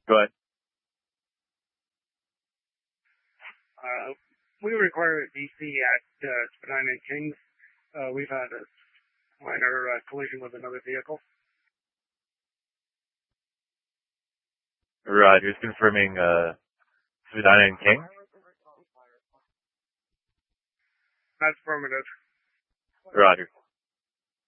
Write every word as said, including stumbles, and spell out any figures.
Go ahead. Uh, we require a D C at uh, Spadina and Kings. Uh, we've had a minor uh, collision with another vehicle. Roger. Just confirming uh, Spadina and King. That's affirmative. Roger.